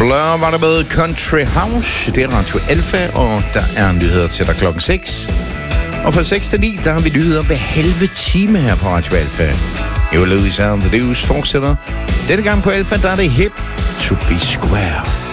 Blur var der med Country House. Det er Radio Alfa, og der er nyheder til dig klokken 6. Og fra 6 til 9, der har vi nyheder hver halve time her på Radio Alfa. Jo, Louis and the News fortsætter. Denne gang på Alfa, der er det hip to be square.